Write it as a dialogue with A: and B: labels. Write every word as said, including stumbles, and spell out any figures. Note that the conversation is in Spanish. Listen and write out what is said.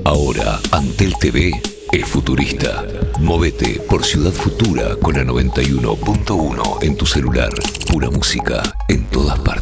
A: Ahora, Antel T V es futurista. Movete por Ciudad Futura con la noventa y uno punto uno en tu celular. Pura música en todas partes.